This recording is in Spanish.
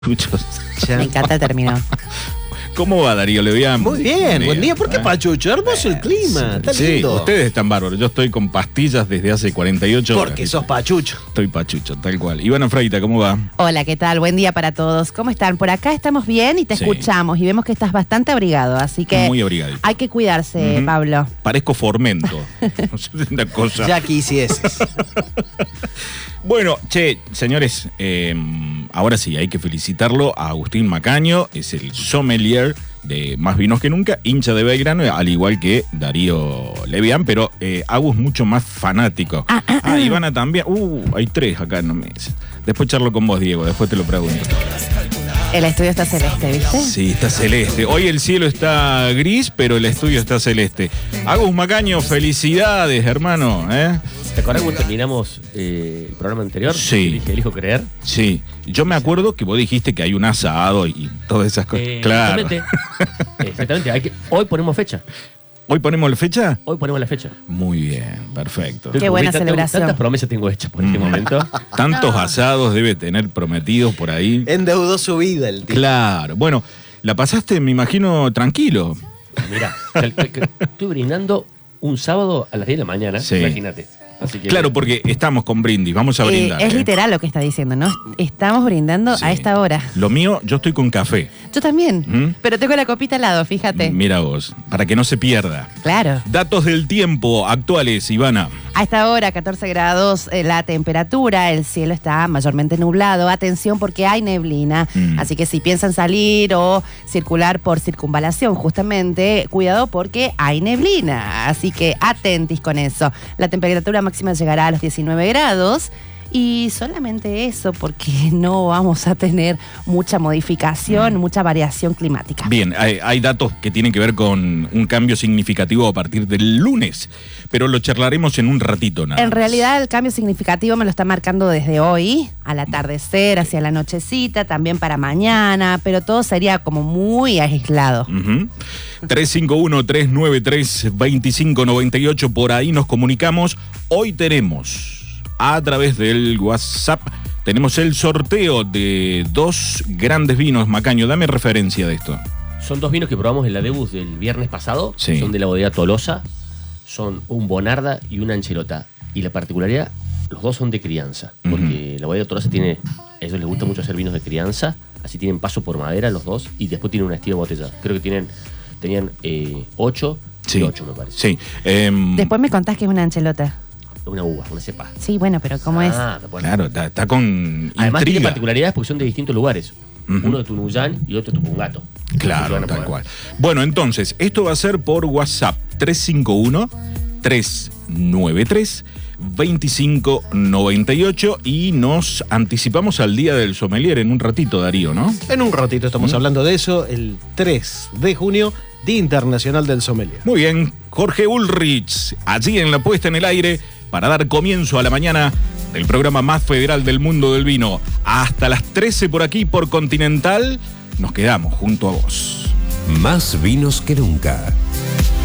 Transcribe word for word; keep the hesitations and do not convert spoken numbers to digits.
Pachuchos. Me encanta el término. ¿Cómo va, Darío? Le voy a... Muy bien, buen día. ¿Por qué pachucho? Hermoso el clima, está Sí, lindo. ustedes están bárbaros. Yo estoy con pastillas desde hace cuarenta y ocho horas. Porque sos pachucho. Estoy pachucho, tal cual. Ivana Freita, ¿cómo va? Hola, ¿qué tal? Buen día para todos. ¿Cómo están? Por acá estamos bien y te Sí. escuchamos y vemos que estás bastante abrigado, así que Muy abrigadito. hay que cuidarse, Ujú. Pablo. Parezco Formento. No sé, una cosa. Ya quisieses. Bueno, che, señores, eh, ahora sí, hay que felicitarlo a Agustín Macaño, es el sommelier de Más Vinos que Nunca, hincha de Belgrano, al igual que Darío Levián, pero eh, Agus mucho más fanático. Ah, ah, Ah, ah. Ivana también. Uh, hay tres acá, no me... Después charlo con vos, Diego, después te lo pregunto. El estudio está celeste, ¿viste? Sí, está celeste. Hoy el cielo está gris, pero el estudio está celeste. Agus Macaño, felicidades, hermano, ¿eh? ¿Te acuerdas cuando terminamos eh, el programa anterior? Sí. Y dije, elijo creer. Sí, yo me acuerdo que vos dijiste que hay un asado y todas esas cosas. Eh, claro. Exactamente. Exactamente. Hay que, hoy ponemos fecha. ¿Hoy ponemos la fecha? Hoy ponemos la fecha. Muy bien, perfecto. Qué buena Tengo celebración. Tantas promesas tengo hechas por este Mm. momento. Tantos asados debe tener prometidos por ahí. Endeudó su vida el tío. Claro. Bueno, la pasaste, me imagino, tranquilo. Mirá, cal- cal- cal- estoy brindando un sábado a las diez de la mañana. Sí. Imagínate. Así que, Claro, porque estamos con brindis, vamos a Eh, brindar. es ¿eh? literal lo que está diciendo, ¿no? Estamos brindando Sí. a esta hora. Lo mío, yo estoy con café. Yo también, ¿Mm? pero tengo la copita al lado, fíjate. Mira vos, para que no se pierda. Claro. Datos del tiempo actuales, Ivana. A esta hora, catorce grados eh, la temperatura, el cielo está mayormente nublado. Atención porque hay neblina, Mm. así que si piensan salir o circular por circunvalación, justamente, cuidado porque hay neblina. Así que atentis con eso. La temperatura máxima llegará a los diecinueve grados. Y solamente eso, porque no vamos a tener mucha modificación, mucha variación climática. Bien, hay, hay datos que tienen que ver con un cambio significativo a partir del lunes, pero lo charlaremos en un ratito nada En más. realidad el cambio significativo me lo está marcando desde hoy, al atardecer, hacia la nochecita, también para mañana, pero todo sería como muy aislado. Ujú. tres cinco uno, tres nueve tres, dos cinco nueve ocho, por ahí nos comunicamos. Hoy tenemos, a través del WhatsApp, tenemos el sorteo de dos grandes vinos. Macaño, dame referencia de esto. son dos vinos que probamos en la debut del viernes pasado. Sí. Son de la bodega Tolosa. Son un Bonarda y una Anchelota. Y la particularidad, los dos son de crianza. Porque la bodega Tolosa tiene, a ellos les gusta mucho hacer vinos de crianza. Así tienen paso por madera los dos. Y después tienen una estilo botella. Creo que tienen, tenían eh, ocho Sí, y ocho, me parece. sí. Em, Después me contás que es una anchelota. Una uva, una cepa. Sí, bueno, pero ¿cómo es? Ah, bueno. Claro, está, está con Además tiene intriga. particularidades porque son de distintos lugares. Ujú. Uno de Tunuyán y otro de Tupungato. Claro, Entonces, tal van a cual. poder- Bueno, entonces, esto va a ser por WhatsApp tres cinco uno, tres nueve tres, dos cinco nueve ocho y nos anticipamos al Día del Sommelier en un ratito, Darío, ¿no? En un ratito estamos Mm. hablando de eso. El tres de junio, Día Internacional del Sommelier. Muy bien, Jorge Ulrich, allí en la puesta en el aire para dar comienzo a la mañana del programa más federal del mundo del vino. Hasta las trece por aquí, por Continental, nos quedamos junto a vos. Más vinos que nunca.